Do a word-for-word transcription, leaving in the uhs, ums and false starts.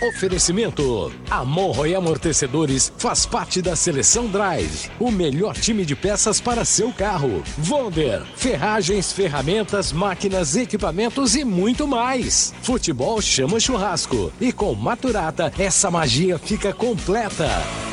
Oferecimento: Amorro e Amortecedores faz parte da Seleção Drive, o melhor time de peças para seu carro. Wonder, ferragens, ferramentas, máquinas, equipamentos e muito mais. Futebol chama churrasco e com Maturata essa magia fica completa.